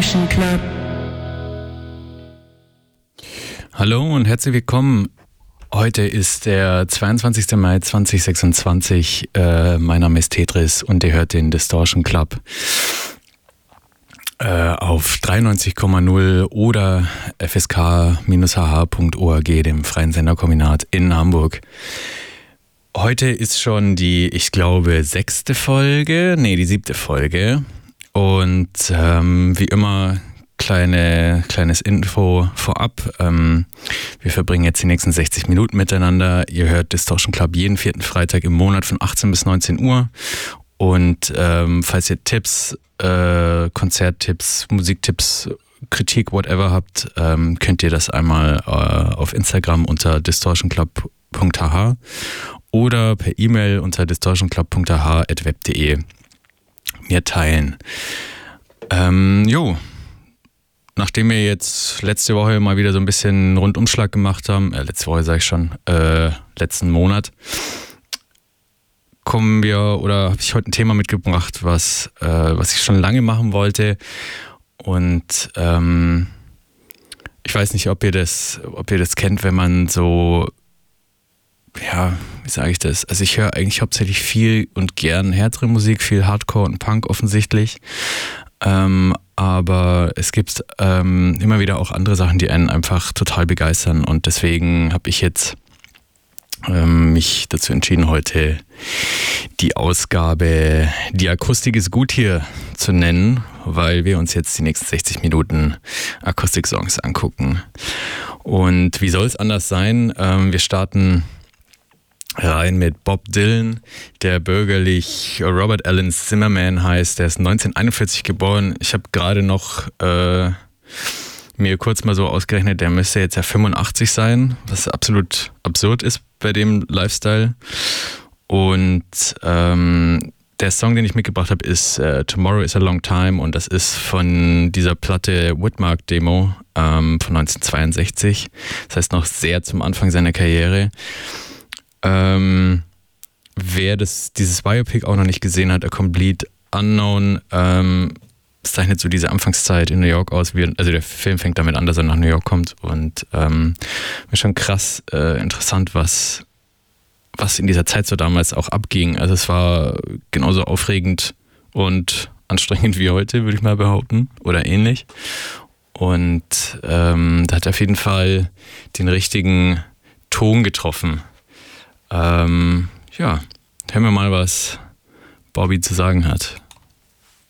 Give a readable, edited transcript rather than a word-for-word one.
Distortion Club. Hallo und herzlich willkommen. Heute ist der 22. Mai 2026. Mein Name ist Tetris und ihr hört den Distortion Club auf 93,0 oder fsk-hh.org, dem freien Senderkombinat in Hamburg. Heute ist schon die, ich glaube, 6. Folge, die 7. Folge. Und wie immer, kleines Info vorab. Wir verbringen jetzt die nächsten 60 Minuten miteinander. Ihr hört Distortion Club jeden 4. Freitag im Monat von 18 bis 19 Uhr. Und falls ihr Tipps, Konzerttipps, Musiktipps, Kritik, whatever habt, könnt ihr das einmal auf Instagram unter distortionclub.hh oder per E-Mail unter distortionclub.hh@web.de mir teilen. Nachdem wir jetzt letzte Woche mal wieder so ein bisschen einen Rundumschlag gemacht haben, letzte Woche sage ich schon, letzten Monat, habe ich heute ein Thema mitgebracht, was ich schon lange machen wollte. Und ich weiß nicht, ob ihr das kennt, wenn man so, wie sage ich das? Also ich höre eigentlich hauptsächlich viel und gern härtere Musik, viel Hardcore und Punk offensichtlich. Aber es gibt immer wieder auch andere Sachen, die einen einfach total begeistern. Und deswegen habe ich jetzt mich dazu entschieden, heute die Ausgabe Die Akustik ist gut hier zu nennen, weil wir uns jetzt die nächsten 60 Minuten Akustik-Songs angucken. Und wie soll es anders sein? Wir starten rein mit Bob Dylan, der bürgerlich Robert Allen Zimmerman heißt. Der ist 1941 geboren. Ich habe gerade noch mir kurz mal so ausgerechnet, der müsste jetzt ja 85 sein, was absolut absurd ist bei dem Lifestyle. Und der Song, den ich mitgebracht habe, ist Tomorrow is a Long Time, und das ist von dieser Platte Whitmark Demo von 1962. Das heißt noch sehr zum Anfang seiner Karriere. Wer dieses Biopic auch noch nicht gesehen hat, A Complete Unknown, es zeichnet so diese Anfangszeit in New York aus. Also der Film fängt damit an, dass er nach New York kommt, und ist schon krass interessant, was in dieser Zeit so damals auch abging. Also es war genauso aufregend und anstrengend wie heute, würde ich mal behaupten, oder ähnlich. Und da hat er auf jeden Fall den richtigen Ton getroffen. Hören wir mal, was Bobby zu sagen hat.